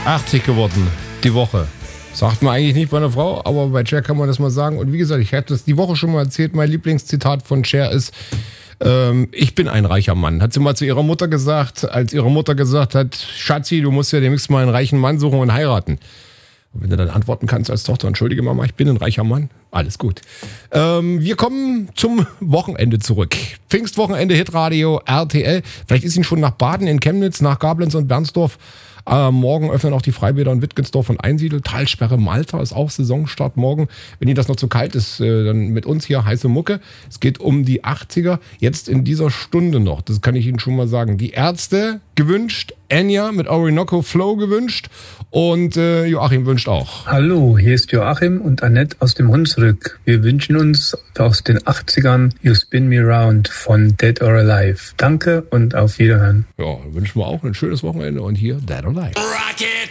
80 geworden, die Woche. Sagt man eigentlich nicht bei einer Frau, aber bei Cher kann man das mal sagen. Und wie gesagt, ich hatte das die Woche schon mal erzählt, mein Lieblingszitat von Cher ist, ich bin ein reicher Mann. Hat sie mal zu ihrer Mutter gesagt, als ihre Mutter gesagt hat, Schatzi, du musst ja demnächst mal einen reichen Mann suchen und heiraten. Und wenn du dann antworten kannst als Tochter, entschuldige Mama, ich bin ein reicher Mann, alles gut. Wir kommen zum Wochenende zurück. Pfingstwochenende, Hitradio, RTL. Vielleicht ist Ihnen schon nach Baden in Chemnitz, nach Gablenz und Bernsdorf. Morgen öffnen auch die Freibäder in Wittgensdorf und Einsiedel. Talsperre Malta ist auch Saisonstart morgen. Wenn Ihnen das noch zu kalt ist, dann mit uns hier heiße Mucke. Es geht um die 80er, jetzt in dieser Stunde noch. Das kann ich Ihnen schon mal sagen. Die Ärzte gewünscht, Enya mit Orinoco Flow gewünscht und Joachim wünscht auch. Hallo, hier ist Joachim und Annette aus dem Hunsrück. Wir wünschen uns aus den 80ern You Spin Me Round von Dead or Alive. Danke und auf Wiederhören. Ja, wünschen wir auch ein schönes Wochenende und hier Dead or Alive. Rock it!